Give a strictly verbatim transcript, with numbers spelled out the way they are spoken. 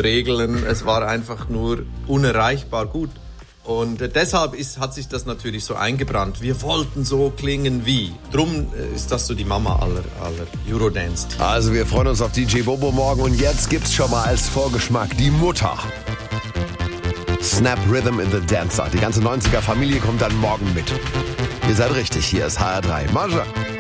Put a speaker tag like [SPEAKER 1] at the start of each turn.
[SPEAKER 1] Regeln. Es war einfach nur unerreichbar gut. Und deshalb ist, hat sich das natürlich so eingebrannt. Wir wollten so klingen wie. Drum ist das so die Mama aller, aller Eurodance.
[SPEAKER 2] Also wir freuen uns auf D J Bobo morgen. Und jetzt gibt's schon mal als Vorgeschmack die Mutter. Snap Rhythm in the Dancer. Die ganze neunziger Familie kommt dann morgen mit. Ihr seid richtig, hier ist H R drei. Marja.